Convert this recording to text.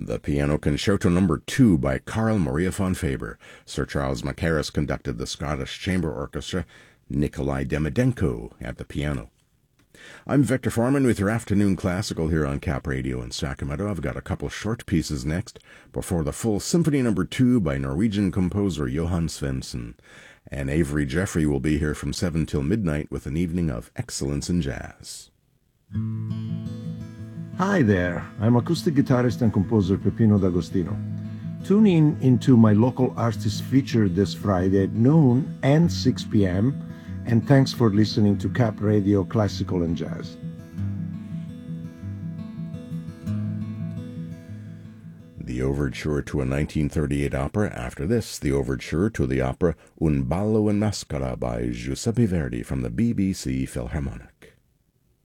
The Piano Concerto No. 2 by Carl Maria von Faber. Sir Charles Mackerras conducted the Scottish Chamber Orchestra, Nikolai Demidenko at the piano. I'm Victor Foreman with your afternoon classical here on Cap Radio in Sacramento. I've got a couple short pieces next before the full Symphony No. 2 by Norwegian composer Johan Svensson. And Avery Jeffrey will be here from 7 till midnight with an evening of excellence in jazz. Hi there, I'm acoustic guitarist and composer Peppino D'Agostino. Tune in into my local artist feature this Friday at noon and 6 p.m., and thanks for listening to Cap Radio Classical and Jazz. The overture to a 1938 opera. After this, the overture to the opera Un ballo in maschera by Giuseppe Verdi from the BBC Philharmonic.